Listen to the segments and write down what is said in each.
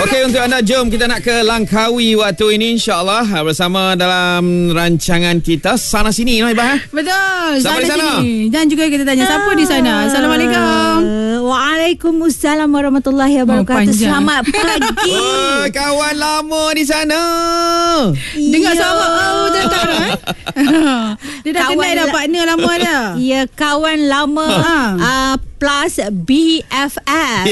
Okey, untuk anda, jom kita nak ke Langkawi waktu ini, insyaAllah, bersama dalam rancangan kita Sana Sini, Ibah. Betul. Siapa di sana? Sini. Dan juga kita tanya siapa di sana. Assalamualaikum. Waalaikumsalam warahmatullahi wabarakatuh. Selamat pagi. Oh, kawan lama di sana. Dengar suara tentang dia dah kenal dah partner lama dah. Ya, kawan lama plus BFF.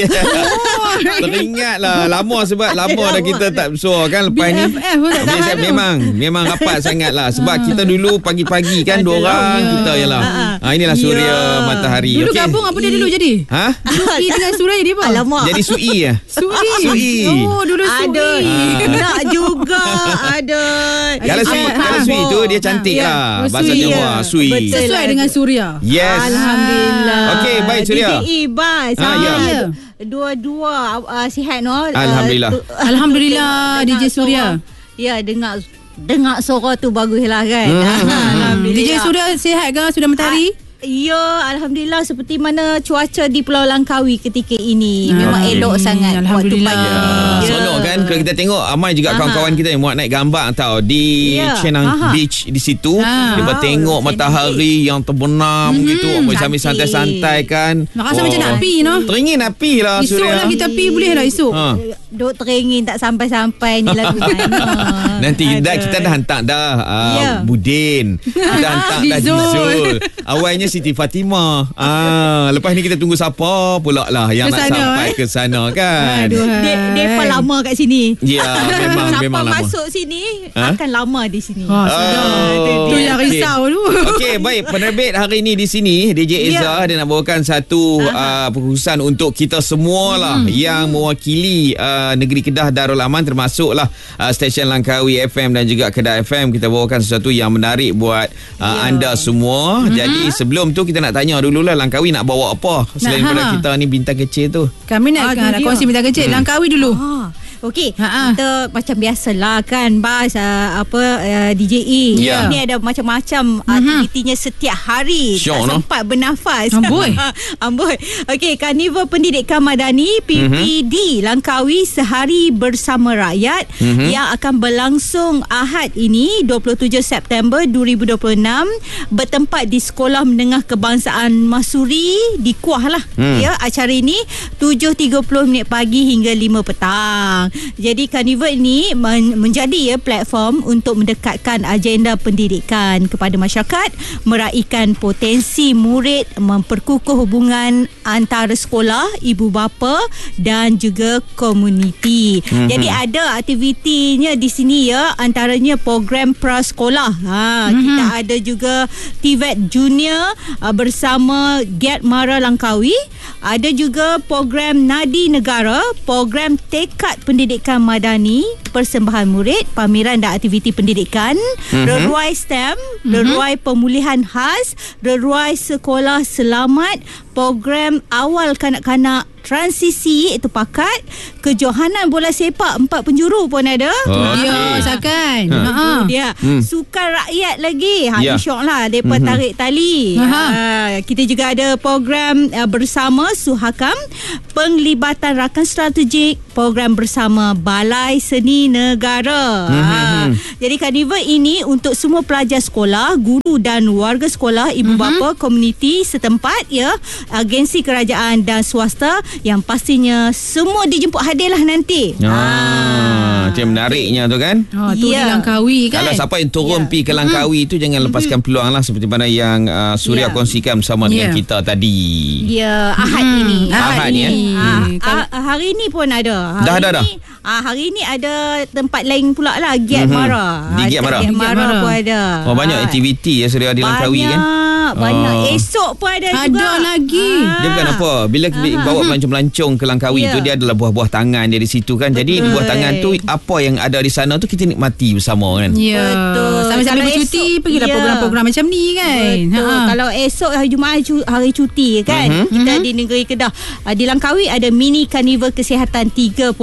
Teringatlah lama sebab lama dah kita tak bersua kan lepas ni. BFF pun tak tahan. Memang rapat sangatlah sebab kita dulu pagi-pagi kan dua orang kita ialah. Inilah Suria Matahari. Dulu gabung apa dia dulu jadi? Ha? Su'i dengan Suria jadi apa? Alamak. Jadi Su'i ya. Su'i. Oh, dulu Su'i. Tak juga ada. Kalau Su'i tu dia cantik lah. Bahasa Jawa Su'i. Sesuai dengan Suria. Yes. Alhamdulillah. Okey, baik Suria. DJE bas. Ya. Dua-dua sihat no. Alhamdulillah. Alhamdulillah DJ Suria. Ya, dengar suara tu baguslah kan. Alhamdulillah. DJ Suria sihat ke? Sudah mentari? Ya, Alhamdulillah, seperti mana cuaca di Pulau Langkawi ketika ini. Memang elok sangat. Alhamdulillah. Seronok kan kalau kita tengok ramai juga kawan-kawan kita yang muat naik gambar tau di Chenang Beach di situ. Dia tengok matahari yang terbenam gitu, sambil santai-santai kan. Rasa macam nak pi no. Teringin nak pi lah Esok Suria. lagi tapi boleh lah esok. Duk teringin tak sampai-sampai ni lagu mana. Nanti kita dah hantar dah Budin. Kita hantar dah Dizul. Awalnya Siti Fatimah. Lepas ni kita tunggu siapa pula lah yang nak sampai ke sana kan. Depa lama kat sini. Ya, memang lama. Siapa masuk sini akan lama di sini. Tu yang risau tu. Okey, baik. Penerbit hari ni di sini DJ Eza dia nak bawakan satu perkhususan untuk kita semualah yang mewakili negeri Kedah Darul Aman, termasuklah stesen Langkawi FM dan juga Kedah FM. Kita bawakan sesuatu yang menarik buat anda semua. Jadi sebelum tu kita nak tanya dululah, Langkawi nak bawa apa selain daripada kita ni bintang kecil tu? Kami nak kongsi bintang kecil. Langkawi dulu. Okey, kita macam biasalah kan Bas DJE. Ini ada macam-macam aktivitinya setiap hari. Syok, tak sempat bernafas. Amboi. Okey, Karnival Pendidikan Madani PPD Langkawi Sehari Bersama Rakyat yang akan berlangsung Ahad ini 27 September 2026 bertempat di Sekolah Menengah Kebangsaan Masuri di Kuah lah. Ya, acara ini 7.30 pagi hingga 5 petang. Jadi Karnival ini menjadi platform untuk mendekatkan agenda pendidikan kepada masyarakat, meraihkan potensi murid, memperkukuh hubungan antara sekolah, ibu bapa dan juga komuniti. Jadi ada aktivitinya di sini ya, antaranya program prasekolah. Kita ada juga TVET Junior bersama Get Mara Langkawi. Ada juga program Nadi Negara, program Tekad Pendidikan Madani, persembahan murid, pameran dan aktiviti pendidikan, reruai STEM, reruai pemulihan khas, reruai sekolah selamat, program awal kanak-kanak transisi iaitu pakat, kejohanan bola sepak 4 penjuru pun ada. Ya, sakan. Dia sukan rakyat lagi. Ni syok lah depa tarik tali. Kita juga ada program bersama Suhakam, penglibatan rakan strategik, program bersama Balai Seni Negara. Jadi Karnival ini untuk semua pelajar sekolah, guru dan warga sekolah, ibu bapa, komuniti setempat ya, agensi kerajaan dan swasta, yang pastinya semua dijemput hadir lah nanti. Macam menariknya tu kan. Tu di Langkawi kan. Kalau siapa yang turun pergi ke Langkawi tu jangan lepaskan peluang lah, seperti mana yang Suria kongsikan bersama dengan kita tadi. Ahad ini. Ahad ni hari ini pun ada. Dah. Hari ini ada tempat lain pula lah, Giat Mara. Di Giat Mara. Giat Mara pun ada. Banyak aktiviti ya Suria di Langkawi kan. Banyak. Esok pun ada juga. Ada lagi. Dia bukan apa, bila bawa pelancong-pelancong ke Langkawi tu, dia adalah buah-buah tangan dia di situ kan. Jadi buah tangan tu apa yang ada di sana tu kita nikmati bersama kan. Betul. Sambil-sambil bercuti pergilah program-program macam ni kan. Betul. Kalau esok hari Jumaat hari cuti kan, kita di negeri Kedah, di Langkawi ada mini Karnival Kesihatan 3.0,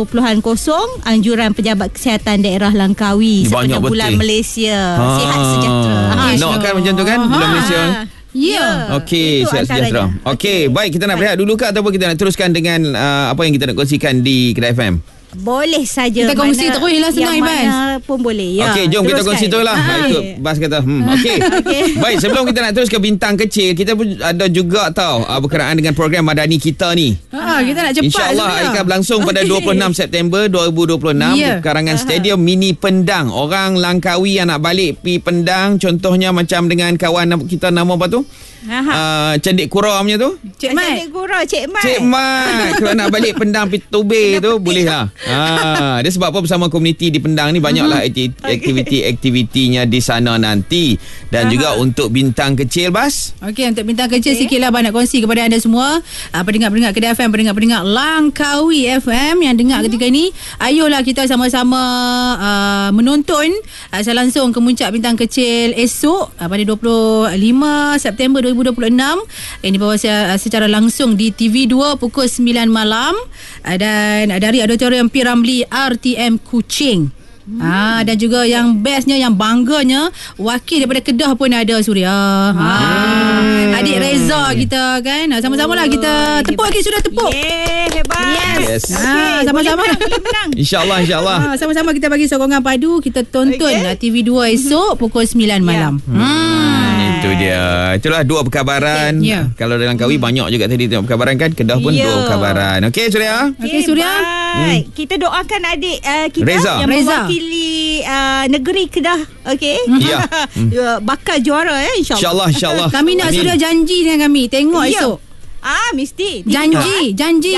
anjuran Pejabat Kesihatan Daerah Langkawi sepanjang bulan Malaysia. Sihat sejahtera. Nak kan macam tu kan bulan Malaysia. Ya. Okey, sihat sejahtera. Okey, baik, kita nak berehat dulu ke ataupun kita nak teruskan dengan apa yang kita nak kongsikan di Kedah FM? Boleh saja. Kita kongsi terus lah senang, yang Ibas. mana pun boleh. Ya. Okey, jom kita kongsi terus lah. Ikut Bas kata. Okey. Baik, sebelum kita nak terus ke bintang kecil, kita pun ada juga tahu berkenaan dengan program Madani kita ni. Kita nak cepat. InsyaAllah akan berlangsung pada 26 September 2026 karangan Stadium Mini Pendang. Orang Langkawi yang nak balik pergi Pendang, contohnya macam dengan kawan kita nama apa tu? Cendik Kura punya tu. Cik Mat. Cendik Kura, Cik Mat. Cik Mat. Kalau nak balik Pendang pergi Tobey tu boleh lah. Dia sebab apa, bersama komuniti di Pendang ni banyaklah aktiviti-aktivitinya di sana nanti. Dan juga untuk bintang kecil, Bas. Okey, untuk bintang kecil sikit lah Abang nak kongsi kepada anda semua, pendengar-pendengar Kedah FM, pendengar-pendengar Langkawi FM yang dengar ketika ini. Ayolah kita sama-sama menonton langsung kemuncak bintang kecil esok pada 25 September 2026. Ini bawa secara langsung di TV2 pukul 9 malam dan dari Auditorium P. Ramlee RTM Kuching. Dan juga yang bestnya, yang bangganya, wakil daripada Kedah pun ada, Suria. Adik Reza kita kan. Sama-sama lah kita tepuk lagi, sudah tepuk. Hebat. Yes. Sama-sama. InsyaAllah. Sama-sama kita bagi sokongan padu. Kita tonton TV2 esok pukul 9 malam. Itu dia. Itulah dua perkabaran. Kalau dalam Langkawi banyak juga tadi tengok perkabaran kan. Kedah pun dua perkabaran. Okey, Suria. Okey, Suria. Kita doakan adik kita Reza. yang mewakili negeri Kedah. Okey. Bakal juara insyaAllah. InsyaAllah. Kami nak Suria janji dengan kami. Tengok esok. Mesti. Janji. Janji.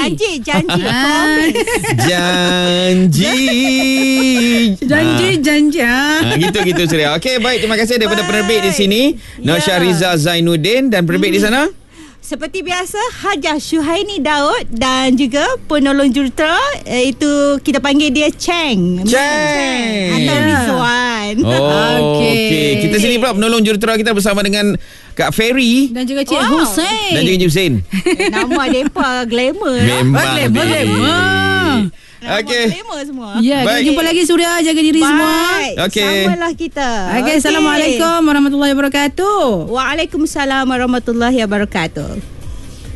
Gitu Suria. Okey, baik, terima kasih daripada penerbit di sini, Nur Syahriza Zainuddin, dan penerbit di sana seperti biasa Hajah Syuhaini Daud, dan juga penolong jurutera itu kita panggil dia Cheng atau Rizwan. Okey. Kita sini pula penolong jurutera kita bersama dengan Kak Ferry dan juga Cik Hussein. Dan juga Cik Hussein. Nama mereka glamour. Memang glamour. Okey. Semua. Ya, kita jumpa lagi, Suria. Jaga diri semua. Okey. Samalah kita. Okey, Assalamualaikum warahmatullahi wabarakatuh. Waalaikumsalam warahmatullahi wabarakatuh.